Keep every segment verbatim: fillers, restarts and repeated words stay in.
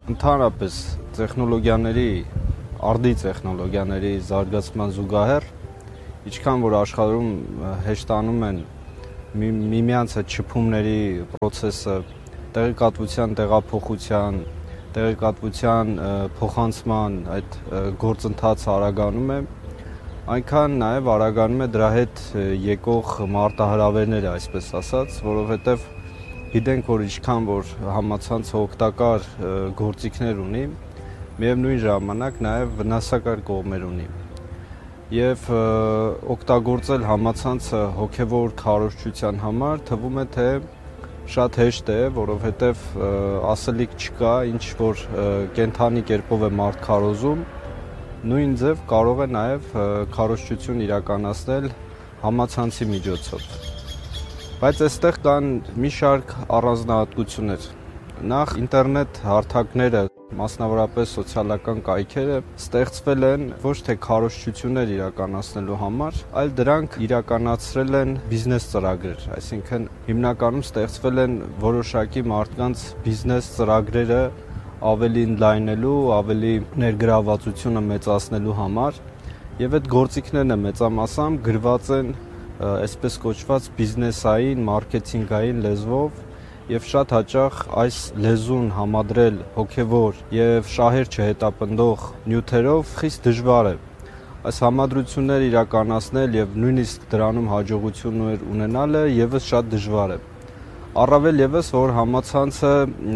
Ընդհանրապես տեխնոլոգիաների, արդի տեխնոլոգիաների զարգացման զուգահեռ, ինչքան որ աշխարհում հեշտանում են միմյանց հետ շփումների process-ը, տեղեկատվության տեղափոխության, տեղեկատվության փոխանցման այդ գործընթացը արագանում է, այնքան նաև արագանում է դրա հետ եկող մարտահրավերները, այսպես ասած, որովհետև գիտենք, որ ինչքան որ համացանցը օգտակար գործիքներ ունի, միևնույն ժամանակ նաև վնասակար կողմեր ունի։ Եվ օգտագործել համացանցը հոգևոր քարոզչության համար թվում է, թե շատ հեշտ է, որովհետև ասելիք չկա, ինչ որ կենդանի կերպով է մարդ քարոզում, նույն ձև կարող է նաև քարոզչություն իրականացնել համացանցի միջոցով։ Բայց այստեղ կան մի շարք առանձնահատկություններ։ Նախ ինտերնետ հարթակները, մասնավորապես սոցիալական կայքերը ստեղծվել են ոչ թե քարոզչություններ իրականացնելու համար, այլ դրանք իրականացրել են բիզնես ծրագրեր, այսինքն հիմնականում ստեղծվել են որոշակի մարդկանց բիզնես ծրագրերը ավելի ընդլայնելու, ավելի ներգրավվածությունը մեծացնելու համար, եւ այդ գործիքներն մեծամասամբ գրված են այսպես կոչված բիզնեսային, մարքեթինգային լեզվով եւ շատ հաճախ այս լեզուն համադրել հոգեվոր եւ շահեր չհետապնդող նյութերով խիստ դժվար է։ Այս համադրությունները իրականացնել եւ նույնիսկ դրանում հաջողություններ ունենալը եւս շատ դժվար է։ Առավել եւս, որ համացանցը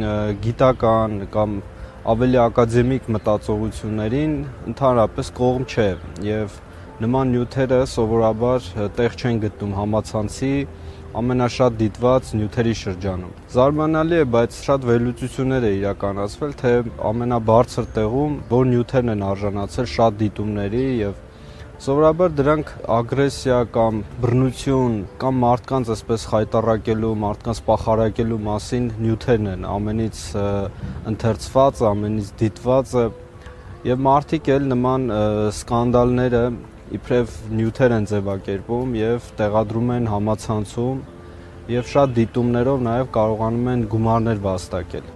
գիտական կամ ավելի ակադեմիկ մտածողություններին ընդհանրապես կողմ չէ եւ նման նյութերը սովորաբար տեղ չեն գտնում համացանցի ամենաշատ դիտված նյութերի շրջանում։ Զարմանալի է, բայց շատ վերլուծություններ է իրականացվել, թե ամենաբարձր տեղում որ նյութերն են արժանացել շատ դիտումների եւ սովորաբար դրանք ագրեսիա կամ բռնություն կամ մարդկանց այսպես խայտառակելու, մարդկանց պախարակելու մասին նյութերն են, ամենից ընթերցված, ամենից դիտվածը եւ մարդիկ էլ նման սկանդալները իբրև նյութեր են ձևակերպում եւ տեղադրում են համացանցում եւ շատ դիտումներով նաեւ կարողանում են գումարներ վաստակել։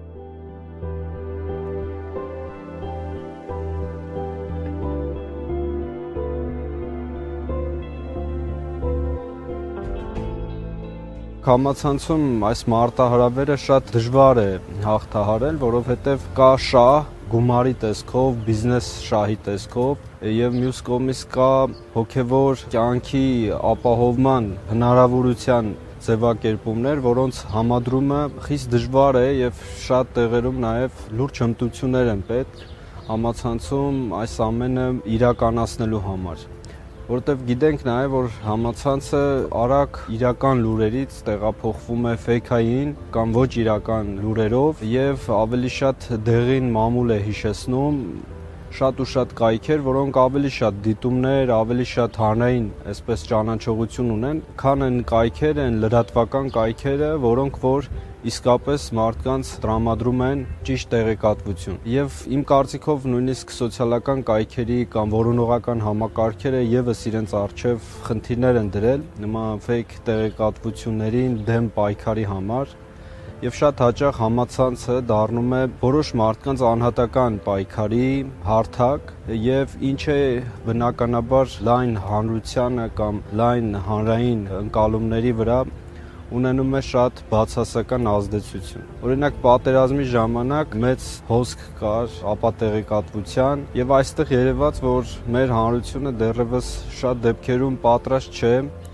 Համացանցում այս մարտահրավերը շատ դժվար է հաղթահարել, որովհետեւ կա շահ գումարի տեսքով, բիզնես շահի տեսքով եւ մյուս կողմից կա հոգեվոր կյանքի ապահովման հնարավորության ձևակերպումներ, որոնց համադրումը խիստ դժվար է եւ շատ տեղերում նաեւ լուրջ հմտություններ են պետք համացանցում այս ամենը իրականացնելու համար։ Որտեվ գիտենք նաև, որ համացանցը արագ իրական լուրերից տեղափոխվում է ֆեյքային կամ ոչ իրական լուրերով եւ ավելի շատ դեղին մամուլ է հիշեցնում շատ ու շատ կայքեր, որոնք ավելի շատ դիտումներ, ավելի շատ հանրային այսպես ճանաչողություն ունեն, քան են կայքերը, են լրատվական կայքերը, որոնք որ իսկապես մարդկանց տրամադրում են ճիշտ տեղեկատվություն։ Եվ իմ կարծիքով նույնիսկ սոցիալական կայքերի կամ որոնողական համակարգերը եւս իրենց առջև խնդիրներ են դրել նման ֆեյք տեղեկատվություններին դեմ պայքարի համար։ Եվ շատ հաճախ համացանցը դառնում է որոշ մարդկանց անհատական պայքարի հարթակ եւ ինչ է բնականաբար լայն հանրությանը կամ լայն հանրային ընկալումների վրա ունենում է շատ բացասական ազդեցություն։ Օրինակ պատերազմի ժամանակ մեծ հոսք կար ապատեղեկատվության եւ այստեղ երևաց, որ մեր հանրությունը դեռևս շատ դեպքերում պատրաստ չէ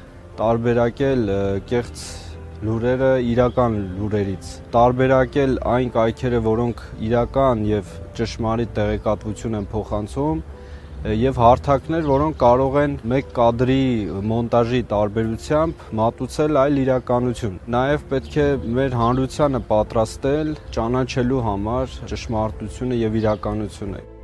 տարբերակել կեղծ լուրերը իրական լուրերից, տարբերակել այն կայքերը, որոնք իրական եւ ճշմարիտ տեղեկատվություն են փոխանցում եւ հարթակներ, որոնք կարող են մեկ կադրի մոնտաժի տարբերությամբ մատուցել այլ իրականություն։ Նաեւ պետք է մեր հանրությանը պատրաստել ճանաչելու համար ճշմարտությունը եւ իրականությունը։